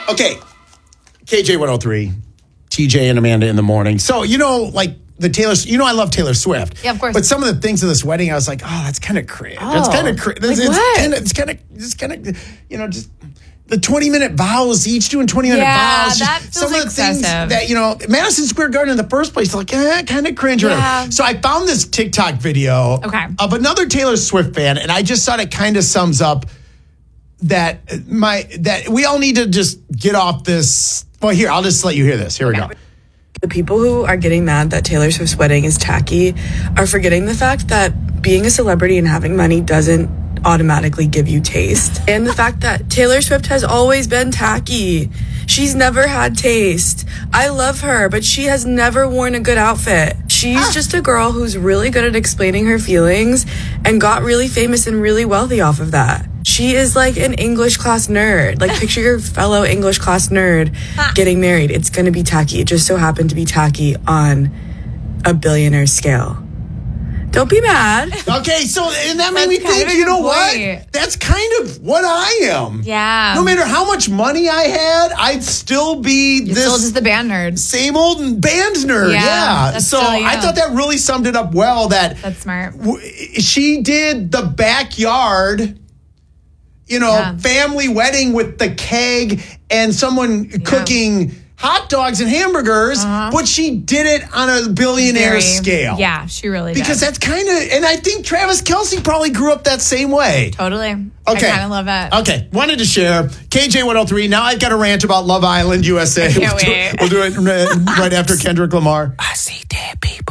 Okay. KJ 103, TJ and Amanda in the morning. So, like the Taylor, I love Taylor Swift. Yeah, of course. But some of the things of this wedding, I was like, oh, that's kind of cringe. That's kind of cringe. It's kind of, just the 20-minute vows, each doing 20-minute vows. That feels some of the excessive. things that, Madison Square Garden in the first place, like, kind of cringe. Yeah. So I found this TikTok video of another Taylor Swift fan, and I just thought it kind of sums up that we all need to just get off this. Well, here, I'll just let you hear this. Here we go. The people who are getting mad that Taylor Swift's wedding is tacky are forgetting the fact that being a celebrity and having money doesn't automatically give you taste. And the fact that Taylor Swift has always been tacky. She's never had taste. I love her, but she has never worn a good outfit. She's just a girl who's really good at explaining her feelings and got really famous and really wealthy off of that. She is like an English class nerd. Like, picture your fellow English class nerd getting married. It's going to be tacky. It just so happened to be tacky on a billionaire scale. Don't be mad. Okay, so, and that made me think, you know what? That's kind of what I am. Yeah. No matter how much money I had, I'd still be still just the band nerd. Same old band nerd. Yeah. So I thought that really summed it up well. That's smart. She did the backyard, family wedding with the keg and someone cooking hot dogs and hamburgers, but she did it on a billionaire scale. Yeah, she really did. Because that's kind of, and I think Travis Kelce probably grew up that same way. Totally. Okay. I kind of love it. Okay, wanted to share. KJ 103, now I've got a rant about Love Island USA. I can't wait. We'll do it right after Kendrick Lamar. I see dead people.